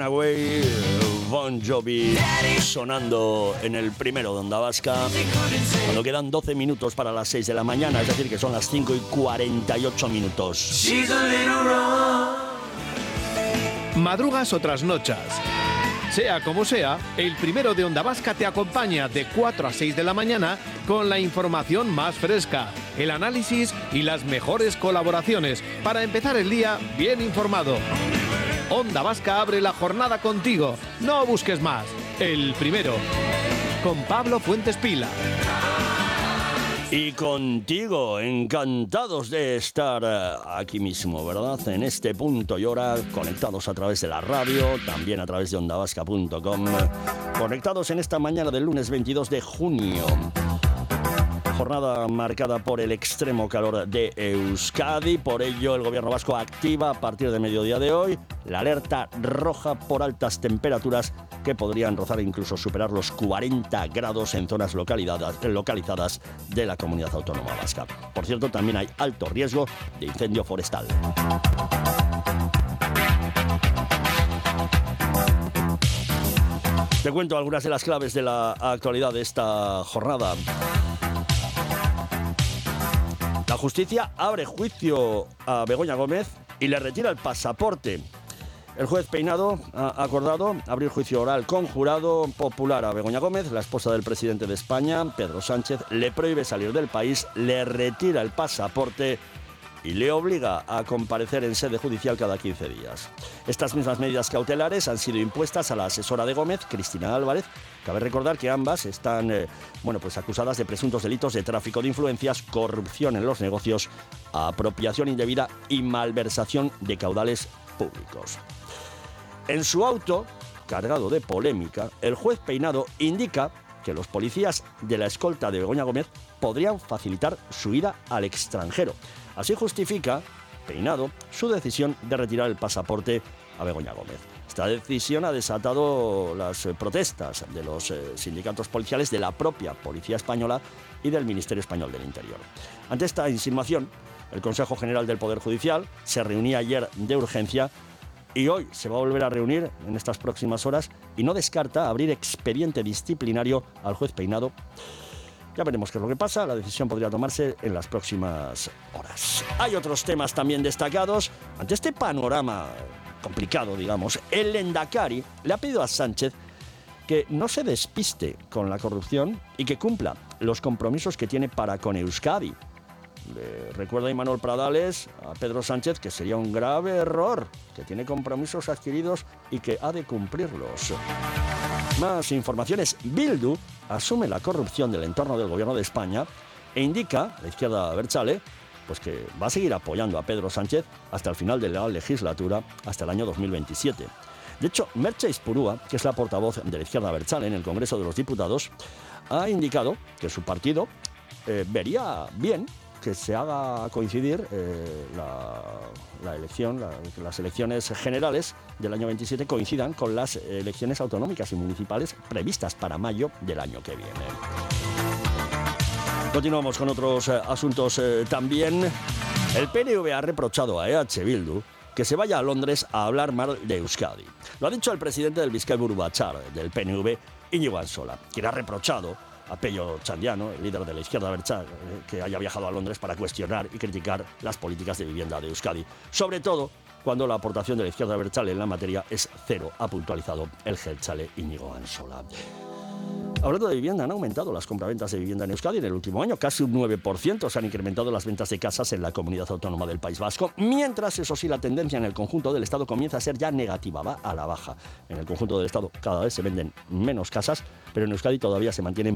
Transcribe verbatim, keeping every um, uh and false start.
Runaway, Bon Jovi, sonando en el primero de Onda Vasca, cuando quedan doce minutos para las seis de la mañana, es decir, que son las cinco y cuarenta y ocho minutos. Madrugas o trasnochas. Sea como sea, el primero de Onda Vasca te acompaña de cuatro a seis de la mañana con la información más fresca, el análisis y las mejores colaboraciones para empezar el día bien informado. Onda Vasca abre la jornada contigo. No busques más. El primero. Con Pablo Fuentes Pila. Y contigo, encantados de estar aquí mismo, ¿verdad? En este punto y hora, conectados a través de la radio, también a través de onda vasca punto com, conectados en esta mañana del lunes veintidós de junio. Jornada marcada por el extremo calor de Euskadi, por ello el gobierno vasco activa a partir de mediodía de hoy la alerta roja por altas temperaturas que podrían rozar e incluso superar los cuarenta grados en zonas localizadas de la comunidad autónoma vasca. Por cierto, también hay alto riesgo de incendio forestal. Te cuento algunas de las claves de la actualidad de esta jornada. La justicia abre juicio a Begoña Gómez y le retira el pasaporte. El juez Peinado ha acordado abrir juicio oral con jurado popular a Begoña Gómez, la esposa del presidente de España, Pedro Sánchez, le prohíbe salir del país, le retira el pasaporte y le obliga a comparecer en sede judicial cada quince días. Estas mismas medidas cautelares han sido impuestas a la asesora de Gómez, Cristina Álvarez. Cabe recordar que ambas están eh, bueno, pues acusadas de presuntos delitos de tráfico de influencias, corrupción en los negocios, apropiación indebida y malversación de caudales públicos. En su auto, cargado de polémica, el juez Peinado indica que los policías de la escolta de Begoña Gómez podrían facilitar su ida al extranjero. Así justifica Peinado su decisión de retirar el pasaporte a Begoña Gómez. Esta decisión ha desatado las protestas de los eh, sindicatos policiales, de la propia Policía Española y del Ministerio Español del Interior. Ante esta insinuación, el Consejo General del Poder Judicial se reunía ayer de urgencia y hoy se va a volver a reunir en estas próximas horas y no descarta abrir expediente disciplinario al juez Peinado. Ya veremos qué es lo que pasa, la decisión podría tomarse en las próximas horas. Hay otros temas también destacados. Ante este panorama complicado, digamos, el Lehendakari le ha pedido a Sánchez que no se despiste con la corrupción y que cumpla los compromisos que tiene para con Euskadi. Le recuerda a Imanol Pradales, a Pedro Sánchez, que sería un grave error, que tiene compromisos adquiridos y que ha de cumplirlos. Más informaciones. Bildu asume la corrupción del entorno del gobierno de España e indica, la izquierda abertzale, pues que va a seguir apoyando a Pedro Sánchez hasta el final de la legislatura, hasta el año dos mil veintisiete. De hecho, Merche Izpurua, que es la portavoz de la izquierda abertzale en el Congreso de los Diputados, ha indicado que su partido eh, vería bien que se haga coincidir eh, la, la elección, la, que las elecciones generales del año veintisiete coincidan con las elecciones autonómicas y municipales previstas para mayo del año que viene. Continuamos con otros eh, asuntos eh, también. El P N V ha reprochado a E H Bildu que se vaya a Londres a hablar mal de Euskadi. Lo ha dicho el presidente del Bizkaiburu Batzar del P N V, Íñigo Ansola, quien ha reprochado a Pello Txandiano, el líder de la izquierda abertzale, que haya viajado a Londres para cuestionar y criticar las políticas de vivienda de Euskadi. Sobre todo cuando la aportación de la izquierda abertzale en la materia es cero, ha puntualizado el jeltzale Íñigo Ansola. Hablando de vivienda, han aumentado las compraventas de vivienda en Euskadi en el último año, casi un nueve por ciento se han incrementado las ventas de casas en la comunidad autónoma del País Vasco, mientras, eso sí, la tendencia en el conjunto del Estado comienza a ser ya negativa, va a la baja. En el conjunto del Estado cada vez se venden menos casas, pero en Euskadi todavía se mantienen